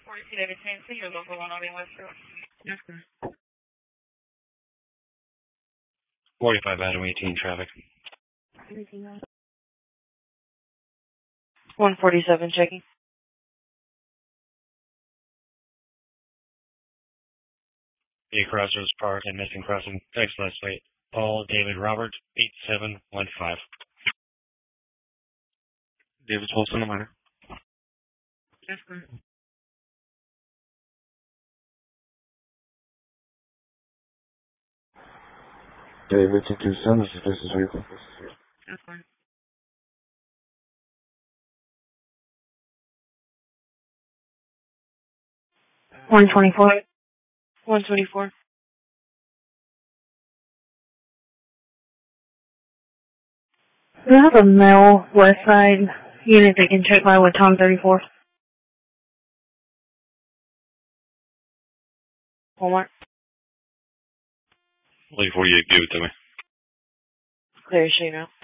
42 David Fancy, your local 101 West Road. Yes, sir. 45 Adam 18 traffic. Anything else? 147 checking. A Crossroads Park and Missing Crossing. Text Leslie. Paul David Robert 8715. David Wilson, the minor. Yes, sir. David 227, this is vehicle. Yes, sir. 124. 124. We have a male west side unit that can check by with Tom 34. Walmart. Leave 48, give it to me. Clear as you know.